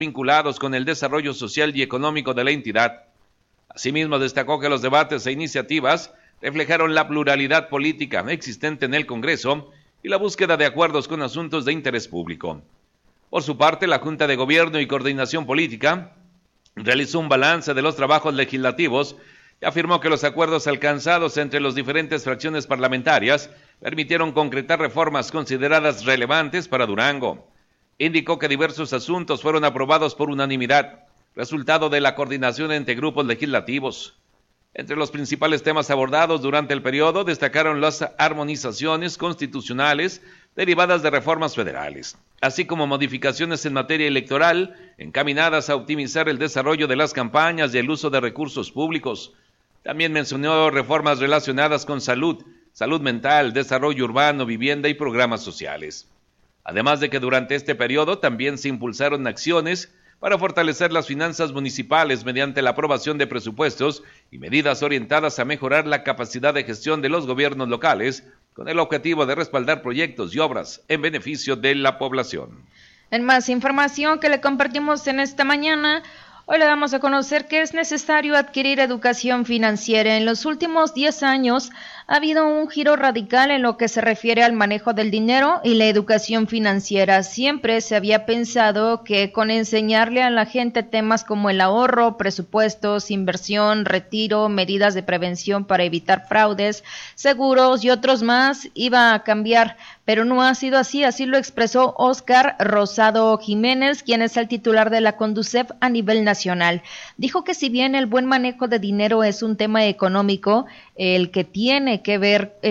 vinculados con el desarrollo social y económico de la entidad. Asimismo, destacó que los debates e iniciativas reflejaron la pluralidad política existente en el Congreso y la búsqueda de acuerdos con asuntos de interés público. Por su parte, la Junta de Gobierno y Coordinación Política realizó un balance de los trabajos legislativos y afirmó que los acuerdos alcanzados entre las diferentes fracciones parlamentarias permitieron concretar reformas consideradas relevantes para Durango. Indicó que diversos asuntos fueron aprobados por unanimidad, resultado de la coordinación entre grupos legislativos. Entre los principales temas abordados durante el periodo destacaron las armonizaciones constitucionales derivadas de reformas federales, así como modificaciones en materia electoral encaminadas a optimizar el desarrollo de las campañas y el uso de recursos públicos. También mencionó reformas relacionadas con salud, salud mental, desarrollo urbano, vivienda y programas sociales. Además de que durante este periodo también se impulsaron acciones para fortalecer las finanzas municipales mediante la aprobación de presupuestos y medidas orientadas a mejorar la capacidad de gestión de los gobiernos locales, con el objetivo de respaldar proyectos y obras en beneficio de la población. En más información que le compartimos en esta mañana, hoy le damos a conocer que es necesario adquirir educación financiera. En los últimos 10 años ha habido un giro radical en lo que se refiere al manejo del dinero y la educación financiera. Siempre se había pensado que con enseñarle a la gente temas como el ahorro, presupuestos, inversión, retiro, medidas de prevención para evitar fraudes, seguros y otros más, iba a cambiar. Pero no ha sido así, así lo expresó Óscar Rosado Jiménez, quien es el titular de la CONDUCEF a nivel nacional. Dijo que si bien el buen manejo de dinero es un tema económico, el que tiene que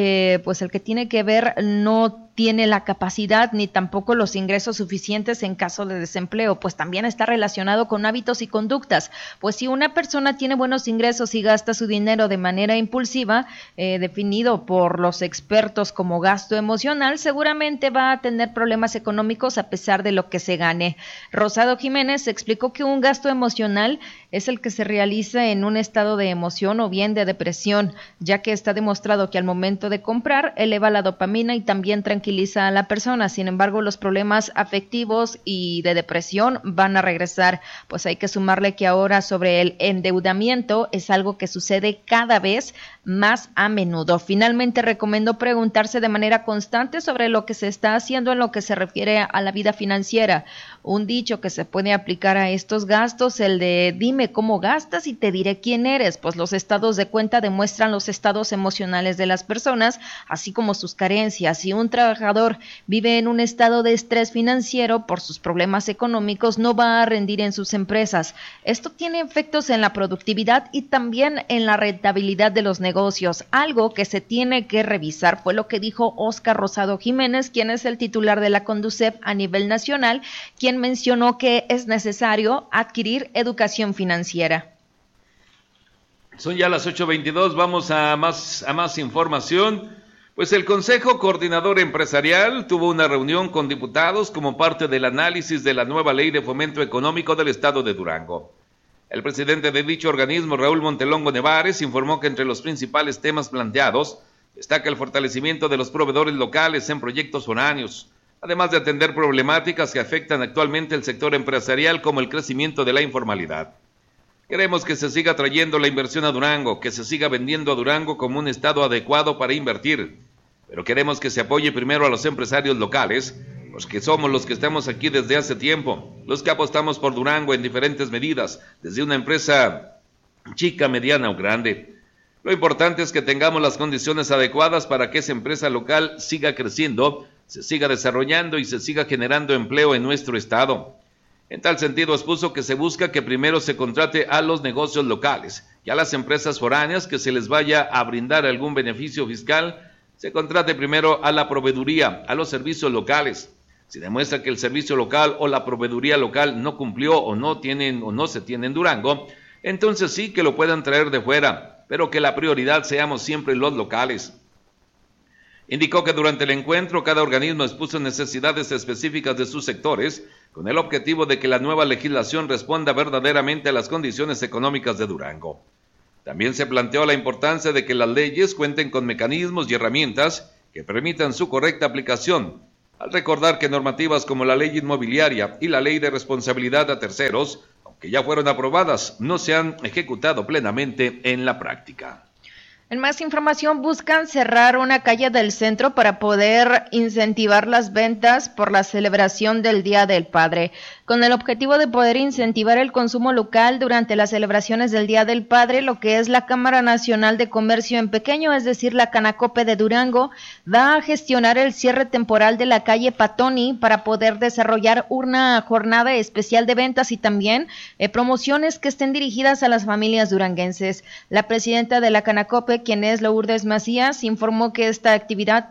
ver no tiene la capacidad ni tampoco los ingresos suficientes en caso de desempleo, pues también está relacionado con hábitos y conductas. Pues si una persona tiene buenos ingresos y gasta su dinero de manera impulsiva, definido por los expertos como gasto emocional, seguramente va a tener problemas económicos a pesar de lo que se gane. Rosado Jiménez explicó que un gasto emocional es el que se realiza en un estado de emoción o bien de depresión, ya que está demostrado que al momento de comprar eleva la dopamina y también tranquiliza a la persona. Sin embargo, los problemas afectivos y de depresión van a regresar. Pues hay que sumarle que ahora sobre el endeudamiento es algo que sucede cada vez más a menudo. Finalmente, recomendó preguntarse de manera constante sobre lo que se está haciendo en lo que se refiere a la vida financiera. Un dicho que se puede aplicar a estos gastos, el de dime cómo gastas y te diré quién eres, pues los estados de cuenta demuestran los estados emocionales de las personas, así como sus carencias. Si un trabajador vive en un estado de estrés financiero por sus problemas económicos, no va a rendir en sus empresas. Esto tiene efectos en la productividad y también en la rentabilidad de los negocios. Algo que se tiene que revisar fue lo que dijo Óscar Rosado Jiménez, quien es el titular de la CONDUCEF a nivel nacional, quien mencionó que es necesario adquirir educación financiera. Son ya las 8:22, vamos a más información. Pues el Consejo Coordinador Empresarial tuvo una reunión con diputados como parte del análisis de la nueva Ley de Fomento Económico del Estado de Durango. El presidente de dicho organismo, Raúl Montelongo Nevares, informó que entre los principales temas planteados destaca el fortalecimiento de los proveedores locales en proyectos foráneos, además de atender problemáticas que afectan actualmente el sector empresarial como el crecimiento de la informalidad. Queremos que se siga trayendo la inversión a Durango, que se siga vendiendo a Durango como un estado adecuado para invertir, pero queremos que se apoye primero a los empresarios locales, los que somos los que estamos aquí desde hace tiempo, los que apostamos por Durango en diferentes medidas, desde una empresa chica, mediana o grande. Lo importante es que tengamos las condiciones adecuadas para que esa empresa local siga creciendo, se siga desarrollando y se siga generando empleo en nuestro estado. En tal sentido, expuso que se busca que primero se contrate a los negocios locales y a las empresas foráneas que se les vaya a brindar algún beneficio fiscal, se contrate primero a la proveeduría, a los servicios locales. Si demuestra que el servicio local o la proveeduría local no cumplió o no se tiene en Durango, entonces sí que lo puedan traer de fuera, pero que la prioridad seamos siempre los locales. Indicó que durante el encuentro cada organismo expuso necesidades específicas de sus sectores, con el objetivo de que la nueva legislación responda verdaderamente a las condiciones económicas de Durango. También se planteó la importancia de que las leyes cuenten con mecanismos y herramientas que permitan su correcta aplicación, al recordar que normativas como la ley inmobiliaria y la ley de responsabilidad a terceros, aunque ya fueron aprobadas, no se han ejecutado plenamente en la práctica. En más información, buscan cerrar una calle del centro para poder incentivar las ventas por la celebración del Día del Padre. Con el objetivo de poder incentivar el consumo local durante las celebraciones del Día del Padre, lo que es la Cámara Nacional de Comercio en Pequeño, es decir, la Canacope de Durango, va a gestionar el cierre temporal de la calle Patoni para poder desarrollar una jornada especial de ventas y también promociones que estén dirigidas a las familias duranguenses. La presidenta de la Canacope, quien es Lourdes Macías, informó que esta actividad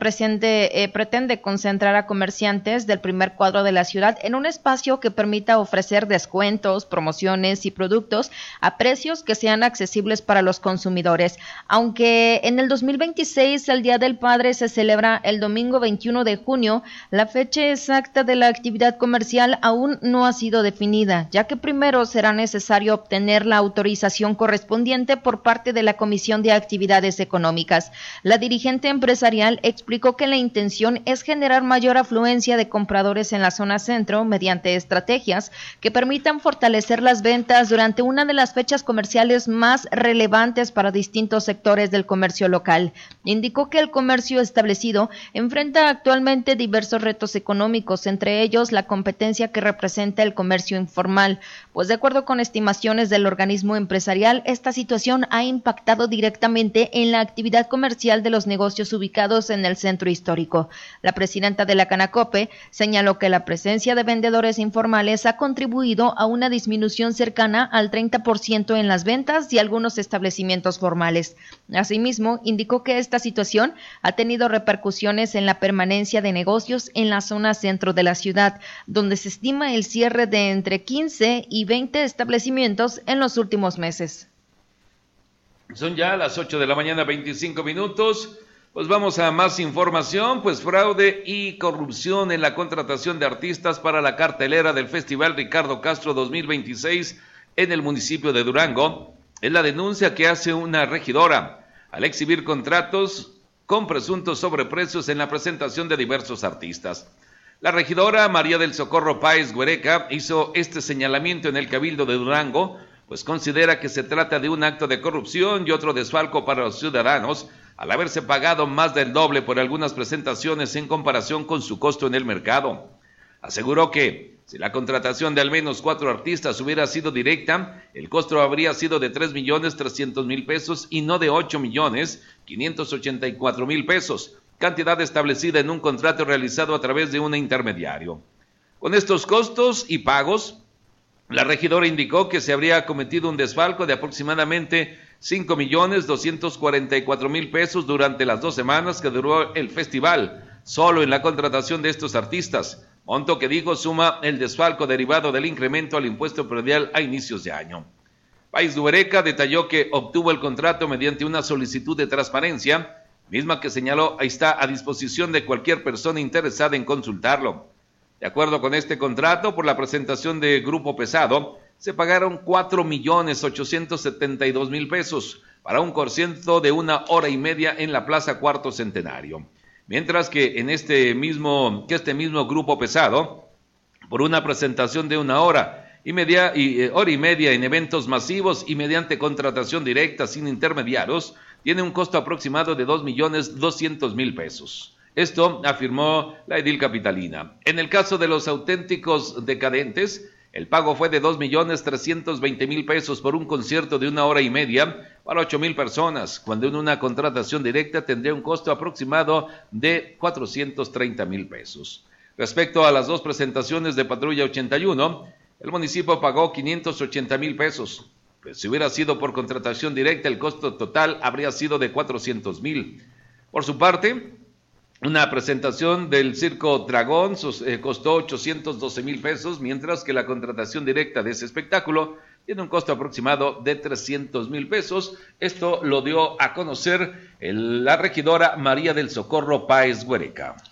pretende concentrar a comerciantes del primer cuadro de la ciudad en un espacio que permita ofrecer descuentos, promociones y productos a precios que sean accesibles para los consumidores. Aunque en el 2026 el Día del Padre se celebra el domingo 21 de junio, la fecha exacta de la actividad comercial aún no ha sido definida, ya que primero será necesario obtener la autorización correspondiente por parte de la Comisión de Actividades Económicas. La dirigente empresarial explicó que la intención es generar mayor afluencia de compradores en la zona centro mediante estrategias que permitan fortalecer las ventas durante una de las fechas comerciales más relevantes para distintos sectores del comercio local. Indicó que el comercio establecido enfrenta actualmente diversos retos económicos, entre ellos la competencia que representa el comercio informal, pues de acuerdo con estimaciones del organismo empresarial, esta situación ha impactado directamente en la actividad comercial de los negocios ubicados en el centro histórico. La presidenta de la Canacope señaló que la presencia de vendedores informales ha contribuido a una disminución cercana al 30% en las ventas de algunos establecimientos formales. Asimismo, indicó que esta situación ha tenido repercusiones en la permanencia de negocios en la zona centro de la ciudad, donde se estima el cierre de entre 15 y 20 establecimientos en los últimos meses. Son ya las 8 de la mañana, 25 minutos. Pues vamos a más información, pues fraude y corrupción en la contratación de artistas para la cartelera del Festival Ricardo Castro 2026 en el municipio de Durango. Es la denuncia que hace una regidora al exhibir contratos con presuntos sobreprecios en la presentación de diversos artistas. La regidora María del Socorro Páez Güereca hizo este señalamiento en el Cabildo de Durango, pues considera que se trata de un acto de corrupción y otro desfalco para los ciudadanos, al haberse pagado más del doble por algunas presentaciones en comparación con su costo en el mercado. Aseguró que, si la contratación de al menos 4 artistas hubiera sido directa, el costo habría sido de 3.300.000 pesos y no de 8.584.000 pesos, cantidad establecida en un contrato realizado a través de un intermediario. Con estos costos y pagos, la regidora indicó que se habría cometido un desfalco de aproximadamente 5.244.000 pesos durante las 2 semanas que duró el festival, solo en la contratación de estos artistas, monto que dijo suma el desfalco derivado del incremento al impuesto predial a inicios de año. Páez Güereca detalló que obtuvo el contrato mediante una solicitud de transparencia, misma que señaló está a disposición de cualquier persona interesada en consultarlo. De acuerdo con este contrato, por la presentación de Grupo Pesado, se pagaron 4.872.000 pesos para un concierto de 1 hora y media en la Plaza Cuarto Centenario. Mientras que este mismo Grupo Pesado, por una presentación de 1 hora y media en eventos masivos y mediante contratación directa sin intermediarios, tiene un costo aproximado de 2.200.000 pesos. Esto afirmó la edil capitalina. En el caso de los auténticos decadentes, el pago fue de 2.320.000 pesos por un concierto de 1 hora y media para 8.000 personas, cuando en una contratación directa tendría un costo aproximado de 430.000 pesos. Respecto a las 2 presentaciones de Patrulla 81, el municipio pagó 580.000 pesos. Pues si hubiera sido por contratación directa, el costo total habría sido de 400.000. Por su parte, una presentación del Circo Dragón costó 812.000 pesos, mientras que la contratación directa de ese espectáculo tiene un costo aproximado de 300.000 pesos. Esto lo dio a conocer la regidora María del Socorro Páez Güereca.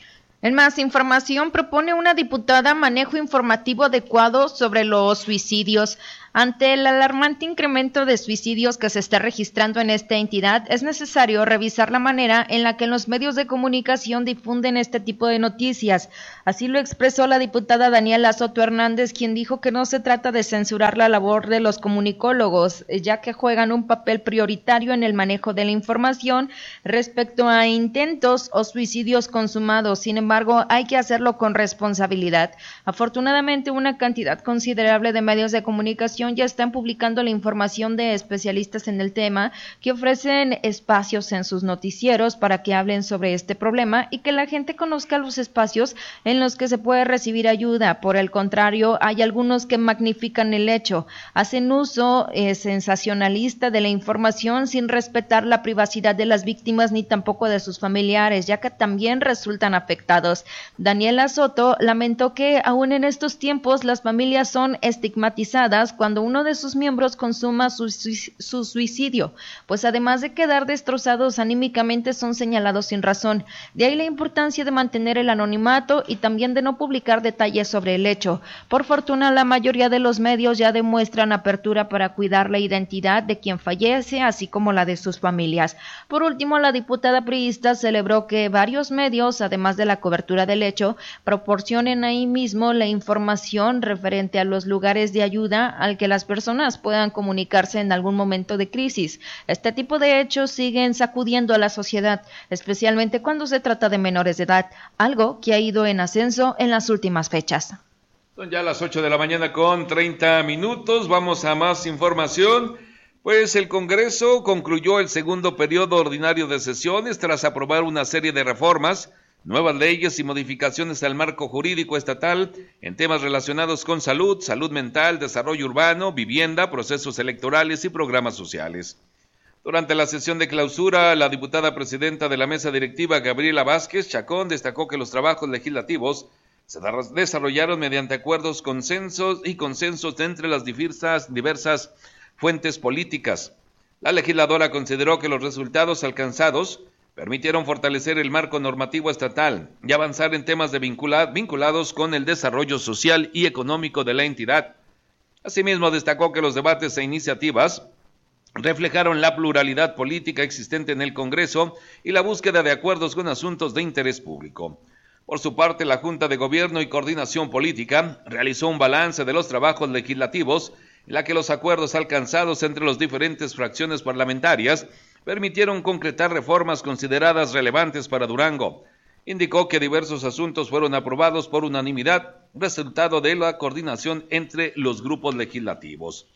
En más información, propone una diputada manejo informativo adecuado sobre los suicidios. Ante el alarmante incremento de suicidios que se está registrando en esta entidad, es necesario revisar la manera en la que los medios de comunicación difunden este tipo de noticias. Así lo expresó la diputada Daniela Soto Hernández, quien dijo que no se trata de censurar la labor de los comunicólogos, ya que juegan un papel prioritario en el manejo de la información respecto a intentos o suicidios consumados. Sin embargo, hay que hacerlo con responsabilidad. Afortunadamente, una cantidad considerable de medios de comunicación ya están publicando la información de especialistas en el tema, que ofrecen espacios en sus noticieros para que hablen sobre este problema y que la gente conozca los espacios en los que se puede recibir ayuda. Por el contrario, hay algunos que magnifican el hecho, hacen uso sensacionalista de la información sin respetar la privacidad de las víctimas ni tampoco de sus familiares, ya que también resultan afectados. Daniela Soto lamentó que aún en estos tiempos las familias son estigmatizadas cuando uno de sus miembros consuma su suicidio, pues además de quedar destrozados anímicamente son señalados sin razón. De ahí la importancia de mantener el anonimato y también de no publicar detalles sobre el hecho. Por fortuna, la mayoría de los medios ya demuestran apertura para cuidar la identidad de quien fallece, así como la de sus familias. Por último, la diputada priista celebró que varios medios, además de la cobertura del hecho, proporcionen ahí mismo la información referente a los lugares de ayuda al que las personas puedan comunicarse en algún momento de crisis. Este tipo de hechos siguen sacudiendo a la sociedad, especialmente cuando se trata de menores de edad, algo que ha ido en ascenso en las últimas fechas. Son ya las 8 de la mañana con 30 minutos, vamos a más información. Pues el Congreso concluyó el segundo periodo ordinario de sesiones tras aprobar una serie de reformas, nuevas leyes y modificaciones al marco jurídico estatal en temas relacionados con salud, salud mental, desarrollo urbano, vivienda, procesos electorales y programas sociales. Durante la sesión de clausura, la diputada presidenta de la mesa directiva, Gabriela Vázquez Chacón, destacó que los trabajos legislativos se desarrollaron mediante acuerdos, consensos entre las diversas fuentes políticas. La legisladora consideró que los resultados alcanzados permitieron fortalecer el marco normativo estatal y avanzar en temas vinculados con el desarrollo social y económico de la entidad. Asimismo, destacó que los debates e iniciativas reflejaron la pluralidad política existente en el Congreso y la búsqueda de acuerdos con asuntos de interés público. Por su parte, la Junta de Gobierno y Coordinación Política realizó un balance de los trabajos legislativos en la que los acuerdos alcanzados entre las diferentes fracciones parlamentarias permitieron concretar reformas consideradas relevantes para Durango. Indicó que diversos asuntos fueron aprobados por unanimidad, resultado de la coordinación entre los grupos legislativos.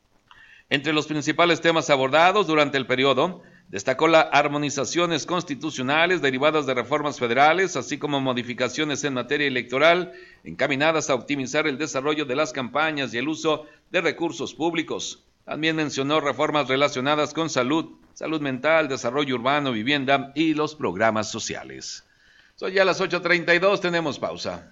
Entre los principales temas abordados durante el periodo, destacó las armonizaciones constitucionales derivadas de reformas federales, así como modificaciones en materia electoral encaminadas a optimizar el desarrollo de las campañas y el uso de recursos públicos. También mencionó reformas relacionadas con salud, salud mental, desarrollo urbano, vivienda y los programas sociales. Son ya las 8:32, tenemos pausa.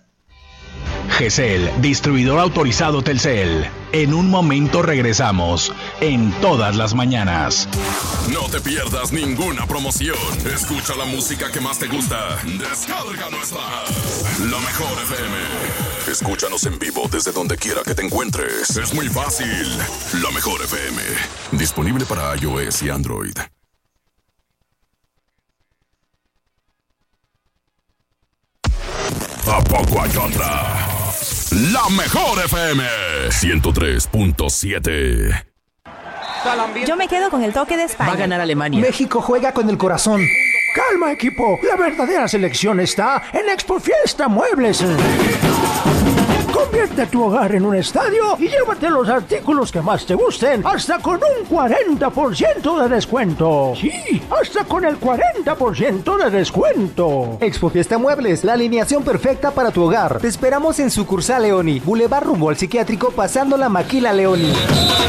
GESEL, distribuidor autorizado Telcel. En un momento regresamos, en todas las mañanas. No te pierdas ninguna promoción. Escucha la música que más te gusta. Descarga nuestra app, La Mejor FM. Escúchanos en vivo desde donde quiera que te encuentres. Es muy fácil. La Mejor FM. Disponible para iOS y Android. ¿A poco hay otra? La Mejor FM 103.7. Yo me quedo con el toque de España. Va a ganar Alemania. México juega con el corazón. Calma, equipo. La verdadera selección está en Expo Fiesta Muebles. Convierte tu hogar en un estadio y llévate los artículos que más te gusten hasta con un 40% de descuento. Sí, hasta con el 40% de descuento. Expo Fiesta Muebles, la alineación perfecta para tu hogar. Te esperamos en sucursal Leoni, Boulevard rumbo al Psiquiátrico, pasando la Maquila Leoni.